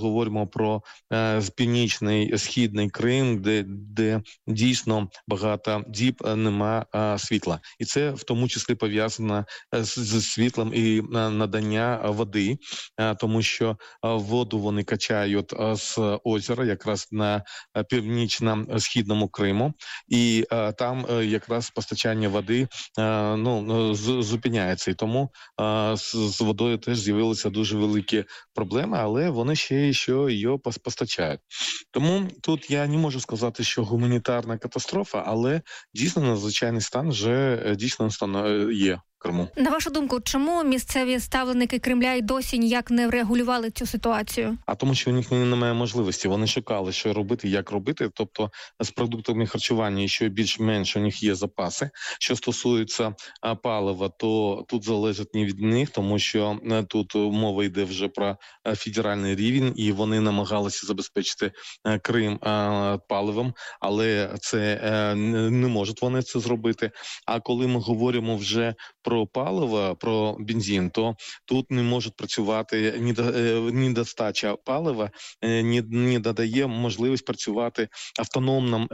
говоримо про північний, східний Крим, де дійсно багато діб нема світла. І це в тому числі пов'язано з світлом і надання води, тому що воду вони качають з озера якраз на північно-східному Криму, і там якраз постачання води зупиняється. І тому з водою теж з'явилися дуже великі проблеми, але вони ще її постачають. Тому тут я не можу сказати, що гуманітарна катастрофа, але дійсно надзвичайний стан вже дійсно є. Криму. На вашу думку, чому місцеві ставленики Кремля й досі ніяк не врегулювали цю ситуацію? А тому, що у них немає можливості. Вони шукали, що робити, як робити. Тобто з продуктами харчування ще більш-менш у них є запаси. Що стосується палива, то тут залежить не від них, тому що тут мова йде вже про федеральний рівень, і вони намагалися забезпечити Крим паливом, але це не можуть вони це зробити. А коли ми говоримо вже про паливо, про бензин, то тут не можуть працювати недостача палива, не додає можливість працювати автономним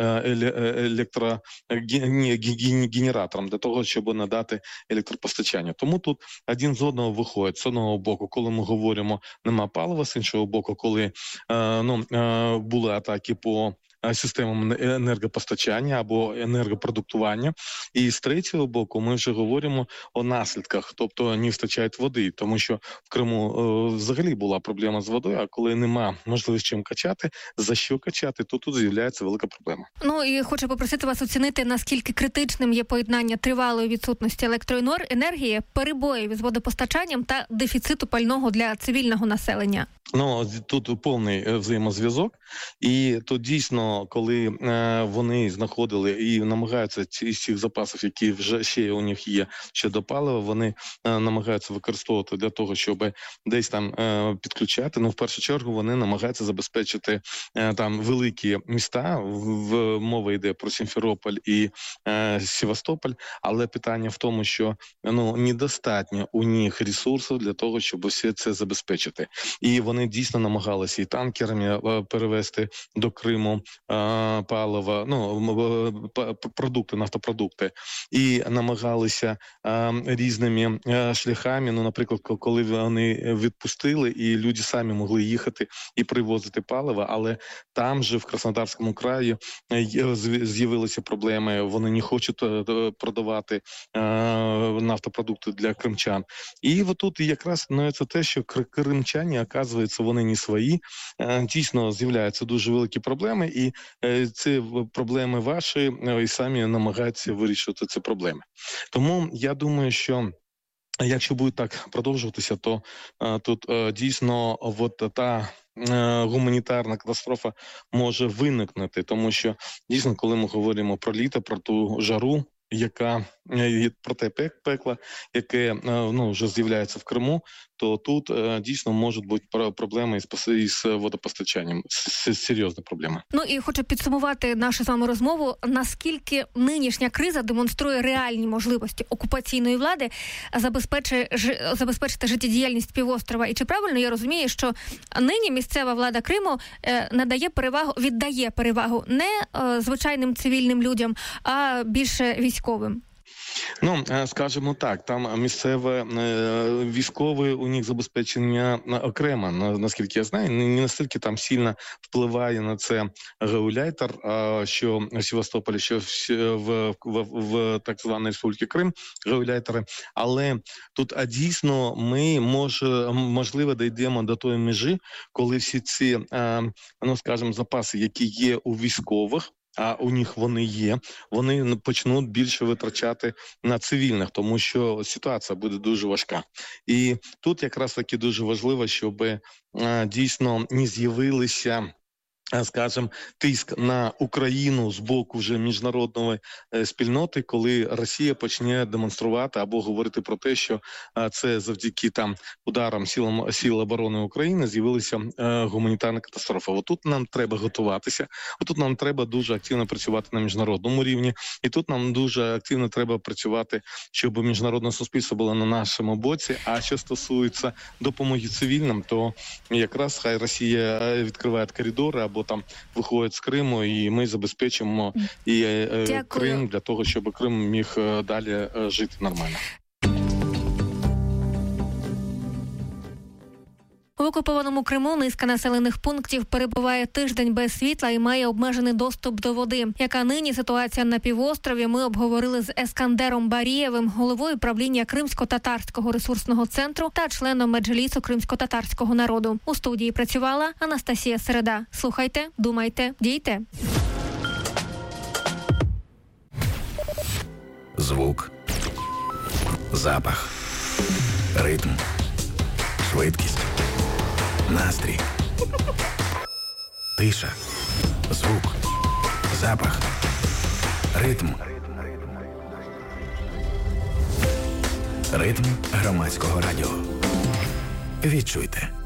електрогенератором для того, щоб надати електропостачання. Тому тут один з одного виходить. З одного боку, коли ми говоримо, нема палива, з іншого боку, коли були атаки по системам енергопостачання або енергопродуктування. І з третього боку ми вже говоримо о наслідках, тобто не вистачає води, тому що в Криму взагалі була проблема з водою, а коли нема можливості чим качати, за що качати, то тут з'являється велика проблема. Ну і хочу попросити вас оцінити, наскільки критичним є поєднання тривалої відсутності електроенергії, перебоїв із водопостачанням та дефіциту пального для цивільного населення. Тут повний взаємозв'язок, і тут дійсно, коли вони знаходили і намагаються із цих запасів, які вже ще у них є щодо палива, вони намагаються використовувати для того, щоб десь там підключати. В першу чергу вони намагаються забезпечити там великі міста, мова йде про Сімферополь і Севастополь, але питання в тому, що недостатньо у них ресурсів для того, щоб все це забезпечити. І вони дійсно намагалися і танкерами перевезти до Криму паливо, продукти, нафтопродукти, і намагалися різними шляхами, наприклад, коли вони відпустили, і люди самі могли їхати і привозити паливо, але там же в Краснодарському краї з'явилися проблеми, вони не хочуть продавати нафтопродукти для кримчан. І отут якраз це те, що кримчані, оказується, вони не свої. Дійсно, з'являються дуже великі проблеми, і ці проблеми ваші, і самі намагаються вирішувати ці проблеми. Тому я думаю, що якщо буде так продовжуватися, то тут дійсно та гуманітарна катастрофа може виникнути, тому що дійсно, коли ми говоримо про літо, про ту жару, яка про те пекло, яке вже з'являється в Криму, то тут дійсно можуть бути проблеми із водопостачанням, серйозні проблеми. І хочу підсумувати нашу з вами розмову, наскільки нинішня криза демонструє реальні можливості окупаційної влади забезпечити життєдіяльність півострова. І чи правильно я розумію, що нині місцева влада Криму віддає перевагу не звичайним цивільним людям, а більше військовим? Скажімо так, там місцеве військове, у них забезпечення окремо, наскільки я знаю, не настільки там сильно впливає на це гауляйтер, що в Севастополі, що в так званій Республіці Крим гауляйтери, але тут дійсно ми можливо дійдемо до тої межі, коли всі ці, запаси, які є у військових, а у них вони є, вони почнуть більше витрачати на цивільних, тому що ситуація буде дуже важка. І тут якраз таки дуже важливо, щоб дійсно не з'явилися скажем, тиск на Україну з боку вже міжнародної спільноти, коли Росія почне демонструвати або говорити про те, що це завдяки там ударам сил оборони України з'явилася гуманітарна катастрофа. Отут нам треба готуватися. Отут нам треба дуже активно працювати на міжнародному рівні, і тут нам дуже активно треба працювати, щоб міжнародне суспільство було на нашому боці. А що стосується допомоги цивільним, то якраз хай Росія відкриває коридори або там виходять з Криму, і ми забезпечимо і Крим для того, щоб Крим міг далі жити нормально. В окупованому Криму низка населених пунктів перебуває тиждень без світла і має обмежений доступ до води. Яка нині ситуація на півострові, ми обговорили з Ескандером Барієвим, головою правління Кримсько-татарського ресурсного центру та членом Меджлісу кримсько-татарського народу. У студії працювала Анастасія Середа. Слухайте, думайте, дійте. Звук, запах, ритм, швидкість, настрій, тиша, звук, запах, ритм. Ритм громадського радіо. Відчуйте.